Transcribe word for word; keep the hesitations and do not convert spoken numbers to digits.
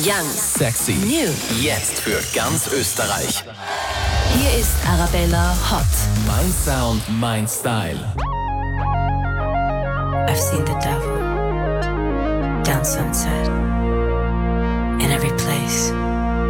Young, Sexy, New. jetzt für ganz Österreich. Hier ist Arabella Hot. Mein Sound, mein Style. I've seen the devil down Sunset in every place.